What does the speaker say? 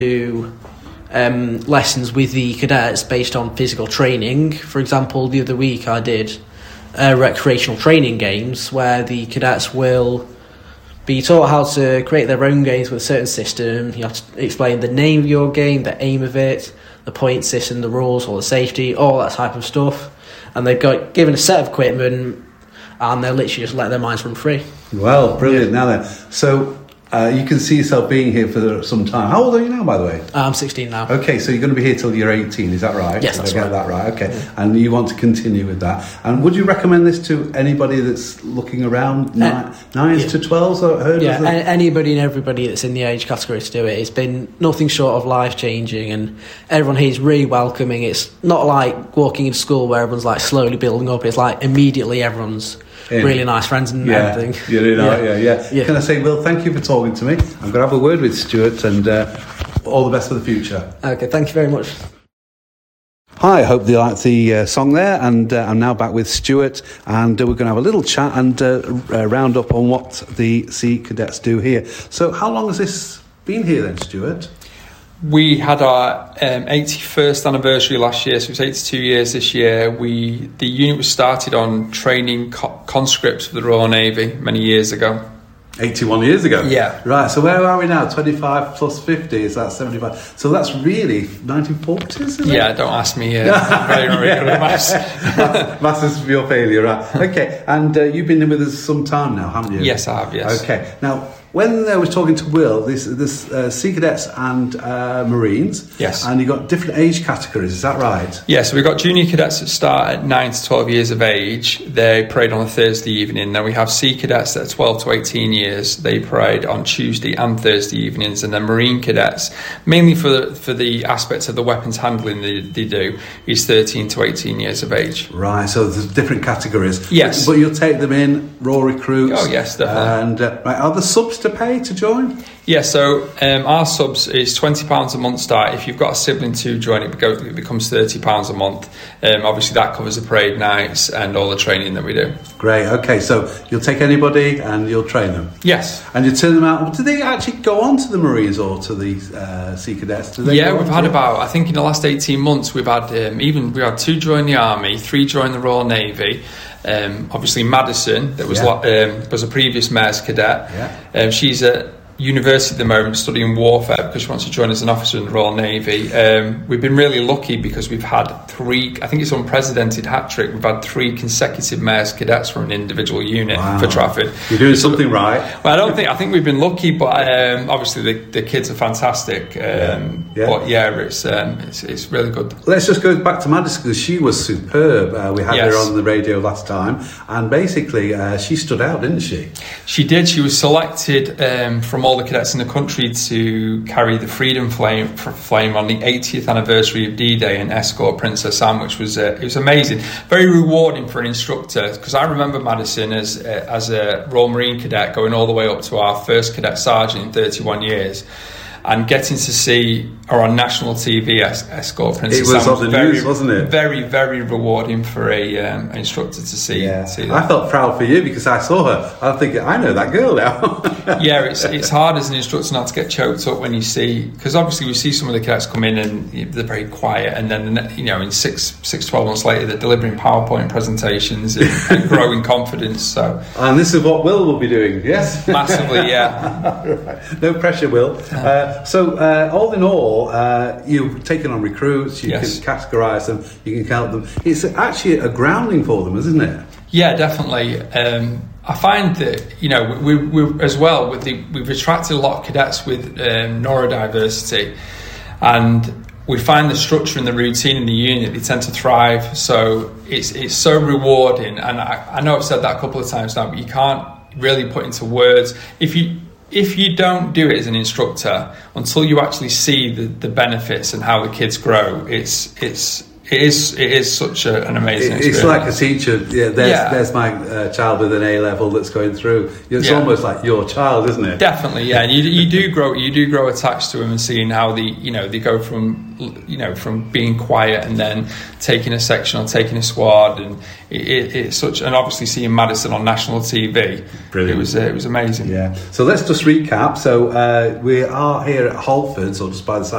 do lessons with the cadets based on physical training. For example, the other week I did recreational training games where the cadets will be taught how to create their own games with a certain system. You have to explain the name of your game, the aim of it, the point system, the rules, or the safety, all that type of stuff. And they've got given a set of equipment, and they'll literally just let their minds run free. Well, brilliant. Now then, so you can see yourself being here for some time. How old are you now, by the way? I'm 16 now. Okay, so you're going to be here till you're 18, is that right? Yes, that's right. right. That right, okay. Yeah. And you want to continue with that. And would you recommend this to anybody that's looking around, 9s to 12s? Anybody and everybody that's in the age category to do it. It's been nothing short of life-changing, and everyone here is really welcoming. It's not like walking into school where everyone's like slowly building up. It's like immediately everyone's really nice friends and everything. Yeah. Can I say, Will, thank you for talking to me. I'm going to have a word with Stuart, and all the best for the future. Okay, thank you very much. Hi, I hope you liked the song there, and I'm now back with Stuart, and we're going to have a little chat and round up on what the Sea Cadets do here. So how long has this been here then, Stuart? We had our 81st anniversary last year, so it's 82 years this year. The unit was started on training conscripts for the Royal Navy many years ago. 81 years ago? Yeah. Right, so where are we now? 25 plus 50, is that 75? So that's really 1940s, isn't it? Yeah, don't ask me. Very good at maths. Maths is your failure, right. Okay, and you've been with us some time now, haven't you? Yes, I have, yes. Okay, now, when I was talking to Will, this Sea Cadets and Marines. Yes. And you've got different age categories, is that right? Yeah, so we've got junior cadets that start at 9 to 12 years of age. They parade on a Thursday evening. Then we have Sea Cadets that are 12 to 18 years. They parade on Tuesday and Thursday evenings. And then Marine Cadets, mainly for the aspects of the weapons handling they do, is 13 to 18 years of age. Right, so there's different categories. Yes. But you'll take them in, raw recruits. Oh, yes, definitely. And are the subs to pay to join? Yeah, so our subs is £20 a month start. If you've got a sibling to join, it becomes £30 a month. Obviously, that covers the parade nights and all the training that we do. Great, okay, so you'll take anybody and you'll train them? Yes. And you turn them out. Do they actually go on to the Marines or to the Sea Cadets? Yeah, we've had I think in the last 18 months, we've had we had 2 join the Army, 3 join the Royal Navy. Obviously, Madison, that was a previous Mayor's cadet. Yeah. She's at university at the moment studying warfare because she wants to join as an officer in the Royal Navy. We've been really lucky because we've had 3, I think it's unprecedented hat trick, we've had 3 consecutive Mayor's cadets from an individual unit for Trafford. You're doing something right. Well, I think we've been lucky, but obviously the kids are fantastic. But it's really good. Let's just go back to Madison because she was superb. We had her on the radio last time, and basically she stood out, didn't she? She did. She was selected from all the cadets in the country to carry the Freedom Flame on the 80th anniversary of D-Day and escort Princess Anne, which was it was amazing, very rewarding for an instructor, because I remember Madison as a Royal Marine cadet going all the way up to our first cadet sergeant in 31 years. And getting to see her on national TV escort Princess Anne was on the news, wasn't it? Very, very rewarding for an instructor to see. Yeah. See that. I felt proud for you because I saw her. I think I know that girl now. Yeah, it's hard as an instructor not to get choked up when you see, because obviously we see some of the cadets come in and they're very quiet, and then in 12 months later they're delivering PowerPoint presentations and growing confidence. So, and this is what Will be doing. Yes, massively, yeah. Right. No pressure, Will. So all in all, you've taken on recruits, you can categorise them, you can count them. It's actually a grounding for them, isn't it? Yeah, definitely. I find that we as well we've attracted a lot of cadets with neurodiversity, and we find the structure and the routine in the unit, they tend to thrive. So it's so rewarding, and I know I've said that a couple of times now, but you can't really put into words if you don't do it as an instructor until you actually see the benefits and how the kids grow. It's It is such an amazing experience. It's like a teacher. There's my child with an A level that's going through. It's almost like your child, isn't it? Definitely, yeah. And you do grow attached to them and seeing how they go from being quiet and then taking a section or taking a squad, and it's such. And obviously seeing Madison on national TV, brilliant. It was amazing. Yeah. So let's just recap. So we are here at Halfords, or just by the side